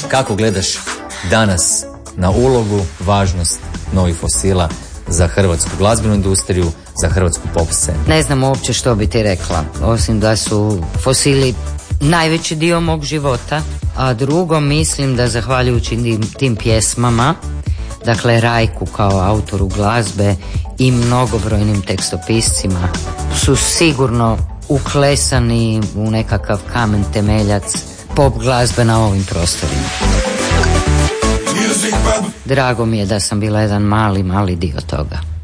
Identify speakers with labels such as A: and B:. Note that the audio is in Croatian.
A: kako gledaš danas na ulogu, važnost novih fosila za hrvatsku glazbenu industriju, za hrvatsku pop scenu?
B: Ne znam uopće što bi ti rekla, osim da su fosili najveći dio mog života, a drugo mislim da zahvaljujući tim pjesmama, dakle Rajku kao autoru glazbe i mnogobrojnim tekstopiscima, su sigurno uklesani u nekakav kamen temeljac pop glazbe na ovim prostorima. Drago mi je da sam bila jedan mali dio toga.